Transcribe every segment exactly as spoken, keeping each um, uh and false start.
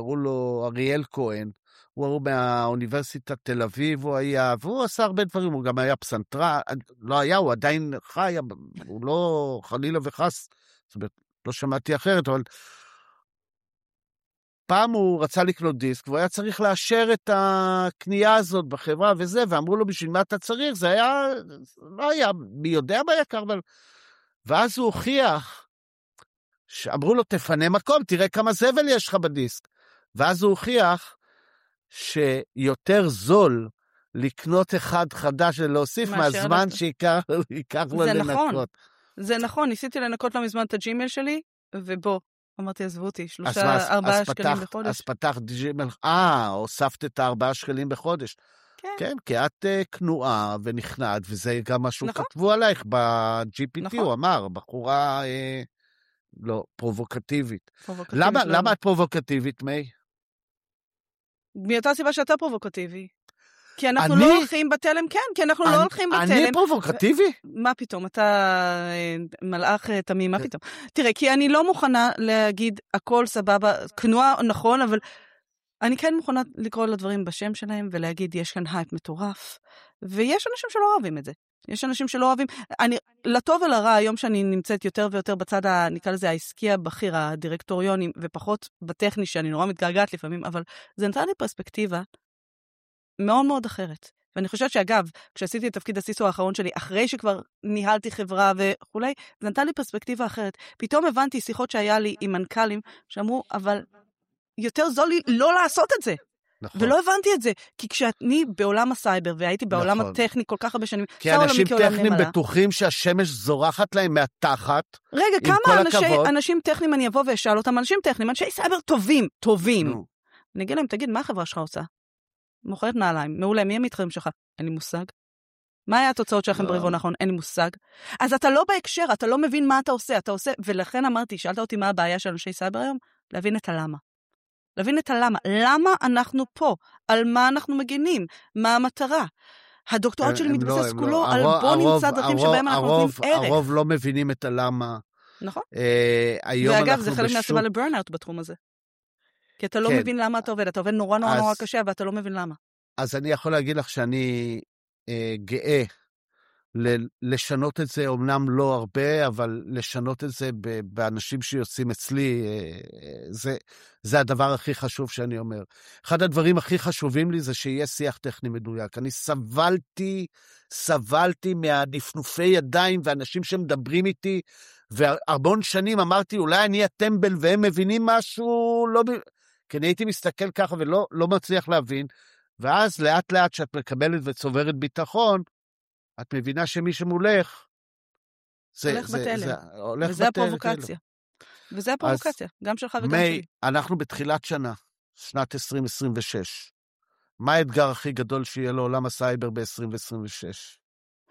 קראו לו אריאל כהן, הוא מהאוניברסיטת תל אביב, הוא היה, והוא עשה הרבה דברים, הוא גם היה פסנתרה, לא היה, הוא עדיין חי, הוא לא חלילה וחס, זאת אומרת, לא שמעתי אחרת, אבל פעם הוא רצה לקנות דיסק, והוא היה צריך לאשר את הקנייה הזאת בחברה וזה, ואמרו לו בשביל מה אתה צריך, זה היה, לא היה, מי יודע מה יקר, אבל... ואז הוא הוכיח, שאמרו לו תפנה מקום, תראה כמה זבל יש לך בדיסק, ואז הוא הוכיח, שיותר זול לקנות אחד חדש ולהוסיף מהזמן לת... שיקח לו לנקות. נכון. זה נכון, ניסיתי לנקות לא מזמן את הג'ימייל שלי, ובוא, אמרתי, עזבו אותי, שלושה, ארבעה שקלים פתח, בחודש. אז פתח ג'ימייל, אה, הוספת את הארבעה שקלים בחודש. כן. כן, כי את uh, כנועה ונכנעת, וזה גם משהו נכון. כתבו עלייך ב-ג'י פי טי, נכון. הוא אמר, בחורה אה, לא, פרובוקטיבית. פרובוקטיבית למה, לא למה את פרובוקטיבית, מי? מאותה סיבה שאתה פרובוקטיבי. כי אנחנו אני... לא הולכים בתלם, כן, כי אנחנו אני... לא הולכים בתלם. אני פרובוקטיבי? מה פתאום, אתה מלאך תמים, מה פתאום? תראה, כי אני לא מוכנה להגיד הכל סבבה, כנועה נכון, אבל אני כן מוכנה לקרוא לדברים בשם שלהם, ולהגיד יש כאן הייפ מטורף, ויש אנשים שלא אוהבים את זה. יש אנשים שלא אוהבים, אני, לטוב ולרע, היום שאני נמצאת יותר ויותר בצד, ה, נקרא לזה, העסקי הבכיר, הדירקטוריונים, ופחות בטכני, שאני נורא מתגעגעת לפעמים, אבל זה נתן לי פרספקטיבה מאוד מאוד אחרת. ואני חושבת שאגב, כשעשיתי את תפקיד הסיסו האחרון שלי, אחרי שכבר ניהלתי חברה וכולי, זה נתן לי פרספקטיבה אחרת. פתאום הבנתי שיחות שהיה לי עם מנכ"לים, שאמרו, אבל יותר זול לי לא לעשות את זה. נכון. ולא הבנתי את זה, כי כשאני בעולם הסייבר, והייתי בעולם נכון. הטכני כל כך הרבה שנים, כי אנשים טכנים בטוחים שהשמש זורחת להם מהתחת, רגע, כמה אנשי, אנשים טכנים אני אבוא ואשאל אותם, אנשים טכנים, אנשי סייבר טובים, טובים. נו. אני אגיד להם, תגיד, מה החברה שלך עושה? מוכרת נעליים, מעולה, מי המתחרים שלך? אין לי מושג. מה היה התוצאות שלכם לא. ברבעון האחרון? אין לי מושג. אז אתה לא בהקשר, אתה לא מבין מה אתה עושה, אתה עושה, ולכן אמרתי, שאלת אותי מה הבעיה של אנשי סייבר היום? להבין את הלמה. להבין את הלמה. למה אנחנו פה? על מה אנחנו מגינים? מה המטרה? הדוקטורט שלי מתבסס כולו על בוא נמצא דרכים שבהם אנחנו נותנים ערך. הרוב לא מבינים את הלמה. נכון. ואגב, זה חלק מהסיבה לברנאוט בתחום הזה. כי אתה לא מבין למה אתה עובד. אתה עובד נורא נורא נורא קשה, ואתה לא מבין למה. אז אני יכול להגיד לך שאני גאה לשנות את זה, אומנם לא הרבה, אבל לשנות את זה באנשים שיוצאים אצלי, זה, זה הדבר הכי חשוב שאני אומר. אחד הדברים הכי חשובים לי זה שיהיה שיח טכני מדויק. אני סבלתי, סבלתי מהנפנופי ידיים ואנשים שמדברים איתי, והרבון שנים אמרתי, אולי אני הטמבל והם מבינים משהו, לא, כי אני הייתי מסתכל ככה ולא לא מצליח להבין, ואז לאט לאט שאת מקבלת וצוברת ביטחון, את מבינה שמי שמולך, זה, הולך זה, בתלם. זה, הולך וזה בתל, הפרובוקציה. תלם. וזה הפרובוקציה, גם שלך וגם מי, שלי. אנחנו בתחילת שנה, שנת עשרים עשרים ושש. מה האתגר הכי גדול שיהיה לעולם הסייבר ב-עשרים עשרים ושש?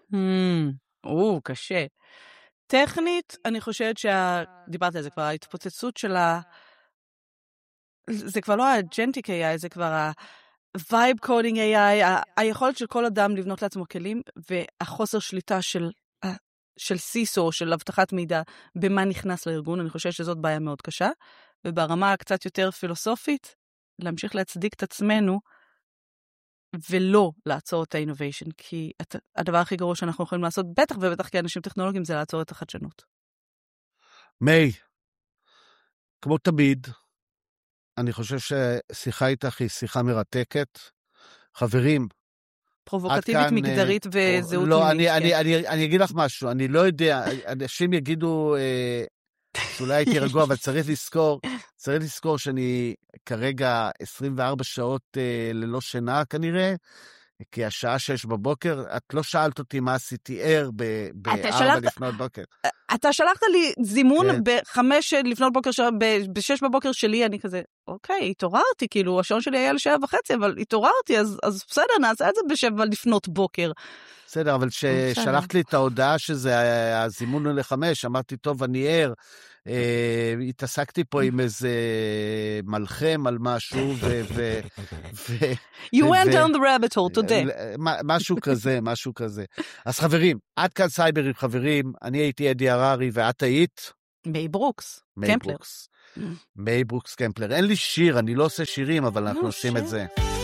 או, קשה. טכנית, אני חושבת שדיברת על זה כבר, ההתפוצצות של ה... זה כבר לא האג'נטיק איי איי, זה כבר ה... וייב קודינג איי איי, היכולת של כל אדם לבנות לעצמו כלים, והחוסר שליטה של, של סיסו, של הבטחת מידע, במה נכנס לארגון, אני חושבת שזאת בעיה מאוד קשה, וברמה קצת יותר פילוסופית, להמשיך להצדיק את עצמנו, ולא לעצור את האינוביישן, כי הדבר הכי גרוע שאנחנו יכולים לעשות, בטח ובטח כאנשים טכנולוגיים, זה לעצור את החדשנות. מי, כמו תמיד, אני חושב ששיחה איתך היא שיחה מרתקת. חברים, פרובוקטיבית, כאן, מגדרית וזהות לא, יומית. אני, כן. אני, אני, אני אגיד לך משהו, אני לא יודע, אנשים יגידו, אה, אולי הייתי רגוע, אבל צריך לזכור, צריך לזכור שאני כרגע עשרים וארבע שעות אה, ללא שינה כנראה, כי השעה שש בבוקר, את לא שאלת אותי מה עשיתי ער בארבע לפנות בוקר. אתה שלחת לי זימון בחמש לפנות בוקר, בשש בבוקר שלי, אני כזה, אוקיי, התעוררתי, כאילו, השעון שלי היה לשבע וחצי, אבל התעוררתי, אז בסדר, נעשה את זה בשבע לפנות בוקר. בסדר, אבל ששלחת לי את ההודעה שזה הזימון לחמש, אמרתי, טוב, אני ער, התעסקתי פה עם איזה מלחם על משהו, ו... You went down the rabbit hole today. משהו כזה, משהו כזה. אז חברים, עד כאן סייברים חברים, אני הייתי אדי הררי, ואת היית? מי ברוקס, מי ברוקס. מיי ברוקס קמפלר. אין לי שיר, אני לא עושה שירים, אבל אנחנו נו, עושים את שיר. זה.